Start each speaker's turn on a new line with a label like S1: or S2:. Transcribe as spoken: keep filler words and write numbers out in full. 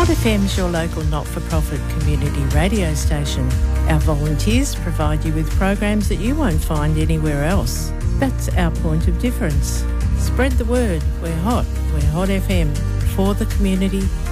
S1: Hot F M's your local not-for-profit community radio station. Our volunteers provide you with programs that you won't find anywhere else. That's our point of difference. Spread the word. We're hot. We're Hot F M. For the community,